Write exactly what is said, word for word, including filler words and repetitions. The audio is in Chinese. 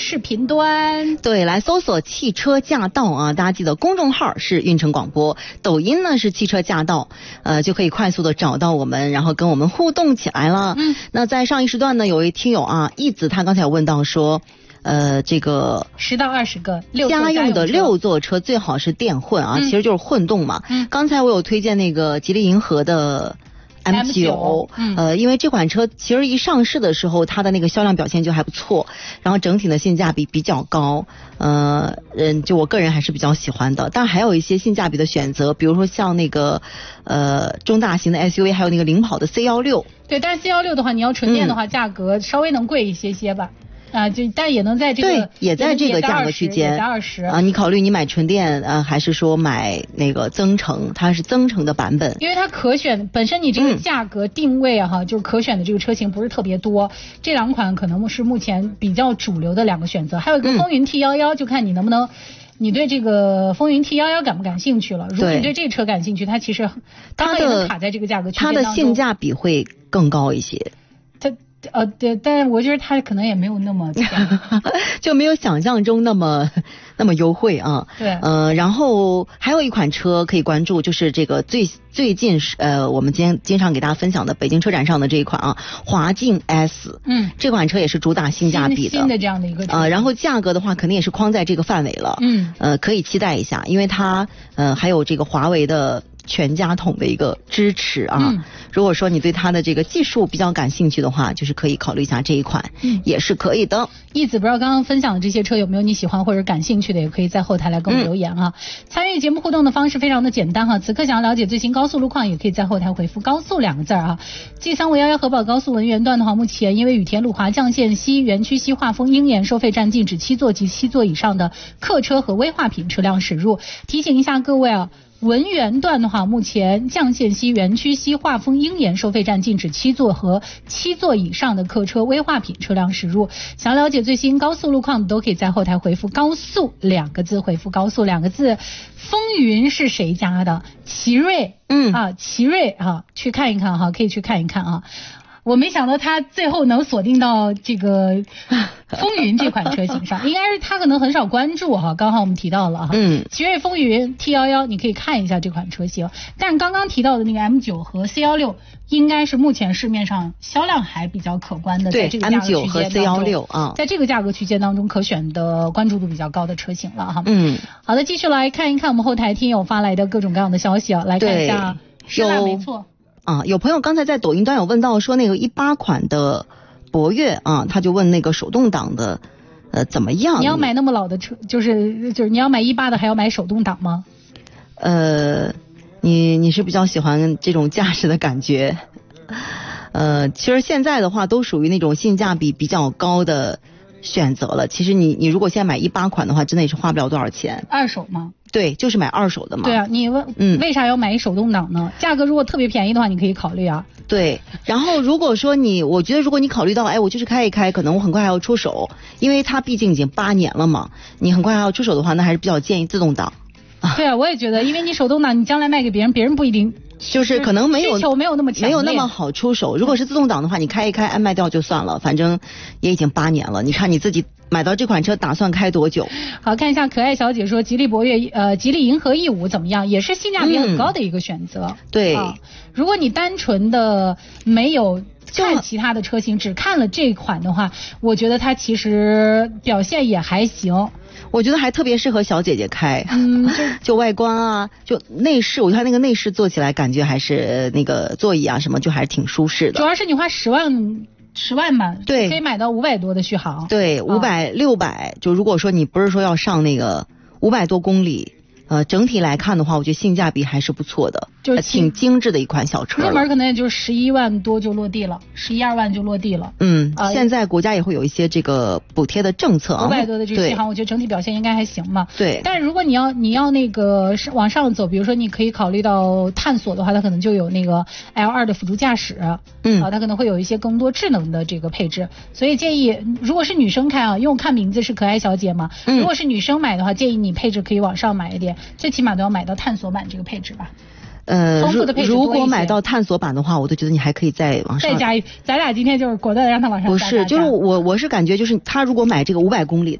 视频端。 对，来搜索汽车驾到啊，大家记得公众号是运城广播，抖音呢是汽车驾到，呃，就可以快速的找到我们，然后跟我们互动起来了。嗯，那在上一时段呢，有一听友啊，义子他刚才有问到说。呃，这个十到二十个家用的六座车最好是电混啊，嗯、其实就是混动嘛。嗯，刚才我有推荐那个吉利银河的 M 九，嗯，呃，因为这款车其实一上市的时候，它的那个销量表现就还不错，然后整体的性价比比较高，呃，嗯，就我个人还是比较喜欢的。但还有一些性价比的选择，比如说像那个呃中大型的 S U V， 还有那个领跑的 C 十六。 对，但是 C 十六的话，你要纯电的话，嗯、价格稍微能贵一些些吧。啊，就但也能在这个对，也在这个价格区间， 在二十啊。你考虑你买纯电，呃，还是说买那个增程？它是增程的版本， 因为它可选本身你这个价格定位啊，哈、嗯，就是可选的这个车型不是特别多，这两款可能是目前比较主流的两个选择。还有一个风云 T 一一，就看你能不能，你对这个风云 T 一一感不感兴趣了？如果你对这车感兴趣，它其实刚好也能卡在这个价格区间当中， 它的性价比会更高一些。 它。呃，对，但是我觉得它可能也没有那么就没有想象中那么那么优惠啊。 对， 呃，然后还有一款车可以关注，就是这个最最近是呃，我们今天经常给大家分享的北京车展上的这一款啊，华境 S。嗯，这款车也是主打性价比的， 新的这样的一个车。 呃，然后价格的话，肯定也是框在这个范围了。嗯，呃，可以期待一下，因为它呃还有这个华为的。全家桶的一个支持啊、嗯，如果说你对它的这个技术比较感兴趣的话，就是可以考虑一下这一款，嗯，也是可以的。 义子不知道刚刚分享的这些车有没有你喜欢或者感兴趣的，也可以在后台来跟我们留言啊。嗯、参与节目互动的方式非常的简单哈，此刻想要了解最新高速路况，也可以在后台回复高速两个字啊。G 三五一一河宝高速文园段的话，目前因为羽田路华绛线西园区西化丰鹰岩收费站禁止七座及七座以上的客车和危化品车辆驶入，提醒一下各位啊。文园段的话，目前绛线西园区西化丰鹰岩收费站禁止七座和七座以上的客车危化品车辆驶入。想了解最新高速路况，都可以在后台回复高速两个字，回复高速两个字。风云是谁家的？奇瑞，嗯啊，奇瑞啊，去看一看哈，可以去看一看啊。我没想到他最后能锁定到这个风云这款车型上，应该是他可能很少关注哈。刚好我们提到了哈，嗯，奇瑞风云 T 一一，你可以看一下这款车型。但刚刚提到的那个 M 九 和 C 十六，应该是目前市面上销量还比较可观的，在这个价格区间当中 M 九 和 C 十六 啊， 在这个价格区间当中可选的关注度比较高的车型了哈。嗯，好的，继续来看一看我们后台听友发来的各种各样的消息啊，来看一下，是的，没错。 啊，有朋友刚才在抖音端有问到说那个一八款的博越啊，他就问那个手动挡的，呃，怎么样？ 你要买那么老的车，就是就是你要买一八的，还要买手动挡吗？ 呃，你你是比较喜欢这种驾驶的感觉？呃，其实现在的话都属于那种性价比比较高的选择了。其实你你如果现在买一八款的话，真的也是花不了多少钱。 二手吗？ 对，就是买二手的嘛。 对啊，你问，嗯，为啥要买一手动挡呢？价格如果特别便宜的话，你可以考虑啊。 对，然后如果说你，我觉得如果你考虑到，哎，我就是开一开，可能我很快还要出手，因为它毕竟已经八年了嘛，你很快还要出手的话，那还是比较建议自动挡。 对啊，我也觉得，因为你手动挡，你将来卖给别人，别人不一定。 就是可能没有需求没有那么强烈， 没有那么好出手。如果是自动挡的话，你开一开，按卖掉就算了，反正也已经八年了。你看你自己买到这款车打算开多久？ 好，看一下可爱小姐说，吉利博越呃，吉利银河 E 五怎么样？也是性价比很高的一个选择。嗯、 对、 啊，如果你单纯的没有看其他的车型，只看了这款的话，我觉得它其实表现也还行。 我觉得还特别适合小姐姐开， 嗯，就就外观啊，就内饰，我觉得那个内饰坐起来感觉还是那个座椅啊什么，就还是挺舒适的。 主要是你花十万十万吧， 对， 可以买到五百多的续航。 对，五百六百，就如果说你不是说要上那个五百多公里。呃，整体来看的话，我觉得性价比还是不错的， 就是挺精致的一款小车。 入门可能也就是十一万多就落地了，十一二万就落地了。 嗯，呃、现在国家也会有一些这个补贴的政策啊。 五百多的这个续航，我觉得整体表现应该还行嘛。 对。 但是如果你要你要那个往上走，比如说你可以考虑到探索的话，它可能就有那个 L 二 的辅助驾驶，嗯，啊，它可能会有一些更多智能的这个配置。所以建议，如果是女生开啊，因为我看名字是可爱小姐嘛，嗯、如果是女生买的话，建议你配置可以往上买一点。最起码都要买到探索版这个配置吧。 呃，如果买到探索版的话，我都觉得你还可以再往上再加一。咱俩今天就是果断的让他往上加。 不是，就是我我是感觉就是他如果买这个五百公里。